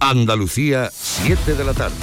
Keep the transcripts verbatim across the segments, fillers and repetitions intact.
Andalucía, siete de la tarde.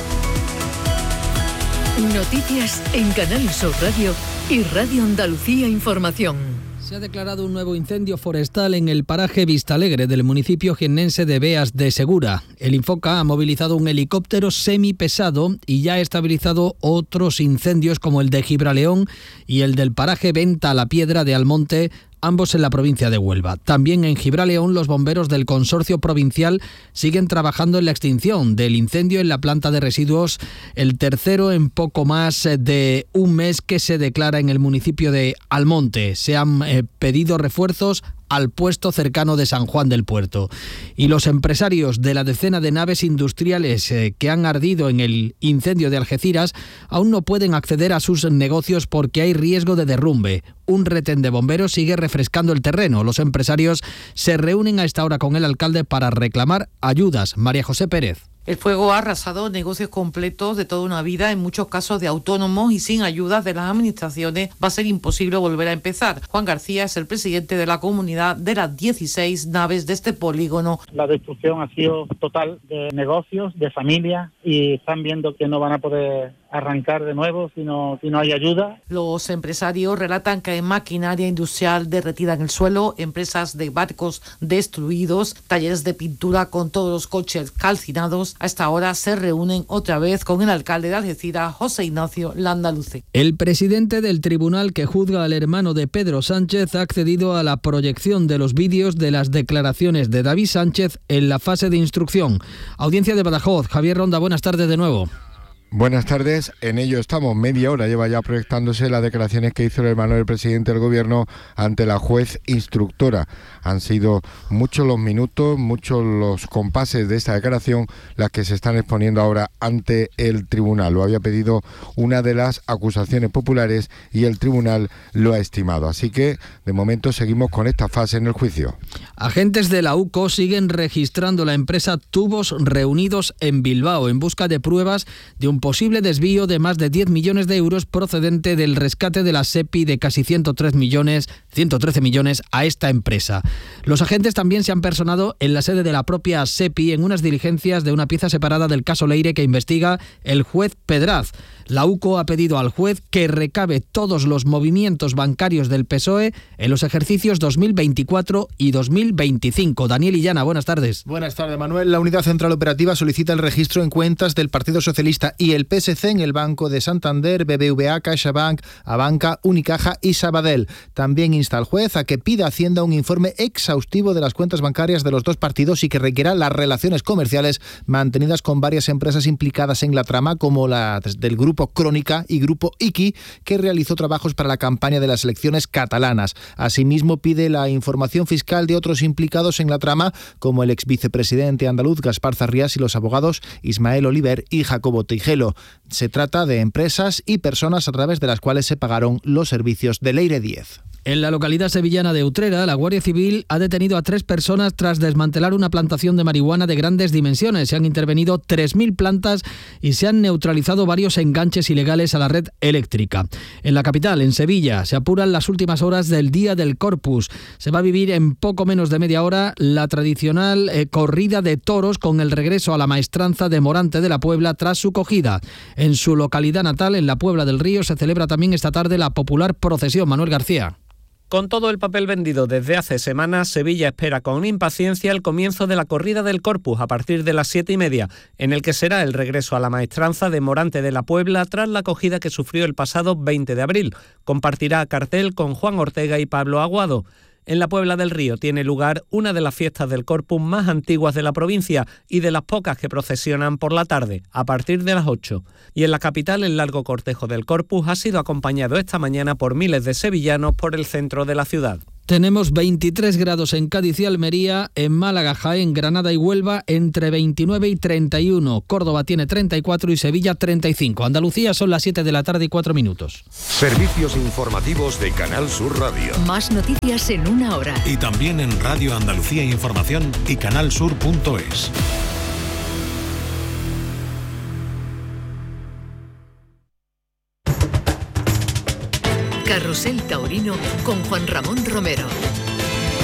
Noticias en Canal Sur Radio y Radio Andalucía Información. Se ha declarado un nuevo incendio forestal en el paraje Vistalegre del municipio jiennense de Beas de Segura. El Infoca ha movilizado un helicóptero semipesado y ya ha estabilizado otros incendios como el de Gibraleón y el del paraje Venta la Piedra de Almonte, ambos en la provincia de Huelva. También en Gibraleón, los bomberos del consorcio provincial siguen trabajando en la extinción del incendio en la planta de residuos, el tercero en poco más de un mes que se declara en el municipio de Almonte. Se han eh, pedido refuerzos al puesto cercano de San Juan del Puerto. Y los empresarios de la decena de naves industriales eh, que han ardido en el incendio de Algeciras aún no pueden acceder a sus negocios porque hay riesgo de derrumbe. Un retén de bomberos sigue refrescando el terreno. Los empresarios se reúnen a esta hora con el alcalde para reclamar ayudas. María José Pérez. El fuego ha arrasado negocios completos de toda una vida, en muchos casos de autónomos, y sin ayudas de las administraciones va a ser imposible volver a empezar. Juan García es el presidente de la comunidad de las dieciséis naves de este polígono. La destrucción ha sido total de negocios, de familias, y están viendo que no van a poder arrancar de nuevo si no, si no hay ayuda. Los empresarios relatan que hay maquinaria industrial derretida en el suelo, empresas de barcos destruidos, talleres de pintura con todos los coches calcinados. A esta hora se reúnen otra vez con el alcalde de Algeciras, José Ignacio Landaluce. El presidente del tribunal que juzga al hermano de Pedro Sánchez ha accedido a la proyección de los vídeos de las declaraciones de David Sánchez en la fase de instrucción. Audiencia de Badajoz. Javier Ronda, buenas tardes de nuevo. Buenas tardes, en ello estamos. Media hora lleva ya proyectándose las declaraciones que hizo el hermano del presidente del gobierno ante la juez instructora. Han sido muchos los minutos, muchos los compases de esta declaración las que se están exponiendo ahora ante el tribunal. Lo había pedido una de las acusaciones populares y el tribunal lo ha estimado. Así que, de momento, seguimos con esta fase en el juicio. Agentes de la U C O siguen registrando la empresa Tubos Reunidos en Bilbao en busca de pruebas de un posible desvío de más de diez millones de euros procedente del rescate de la SEPI de casi ciento tres millones, ciento trece millones a esta empresa. Los agentes también se han personado en la sede de la propia SEPI en unas diligencias de una pieza separada del caso Leire que investiga el juez Pedraz. La U C O ha pedido al juez que recabe todos los movimientos bancarios del P S O E en los ejercicios dos mil veinticuatro y dos mil veinticinco. Daniel Illana, buenas tardes. Buenas tardes, Manuel. La Unidad Central Operativa solicita el registro en cuentas del Partido Socialista y el P S C en el Banco de Santander, B B V A, CaixaBank, Abanca, Unicaja y Sabadell. También insta al juez a que pida a Hacienda un informe exhaustivo de las cuentas bancarias de los dos partidos y que requiera las relaciones comerciales mantenidas con varias empresas implicadas en la trama, como la del Grupo Crónica y Grupo Iki, que realizó trabajos para la campaña de las elecciones catalanas. Asimismo, pide la información fiscal de otros implicados en la trama, como el exvicepresidente andaluz Gaspar Zarrías y los abogados Ismael Oliver y Jacobo Tijelo. Se trata de empresas y personas a través de las cuales se pagaron los servicios de Leire diez. En la localidad sevillana de Utrera, la Guardia Civil ha detenido a tres personas tras desmantelar una plantación de marihuana de grandes dimensiones. Se han intervenido tres mil plantas y se han neutralizado varios enganches ilegales a la red eléctrica. En la capital, en Sevilla, se apuran las últimas horas del Día del Corpus. Se va a vivir en poco menos de media hora la tradicional eh, corrida de toros con el regreso a la maestranza de Morante de la Puebla tras su cogida. En su localidad natal, en la Puebla del Río, se celebra también esta tarde la popular procesión. Manuel García. Con todo el papel vendido desde hace semanas, Sevilla espera con impaciencia el comienzo de la corrida del Corpus a partir de las siete y media, en el que será el regreso a la maestranza de Morante de la Puebla tras la acogida que sufrió el pasado veinte de abril. Compartirá cartel con Juan Ortega y Pablo Aguado. En la Puebla del Río tiene lugar una de las fiestas del Corpus más antiguas de la provincia y de las pocas que procesionan por la tarde, a partir de las ocho. Y en la capital, el largo cortejo del Corpus ha sido acompañado esta mañana por miles de sevillanos por el centro de la ciudad. Tenemos veintitrés grados en Cádiz y Almería, en Málaga, Jaén, Granada y Huelva entre veintinueve y treinta y uno. Córdoba tiene treinta y cuatro y Sevilla treinta y cinco. Andalucía son las siete de la tarde y cuatro minutos. Servicios informativos de Canal Sur Radio. Más noticias en una hora. Y también en Radio Andalucía Información y canalsur punto es. Carrusel Taurino con Juan Ramón Romero.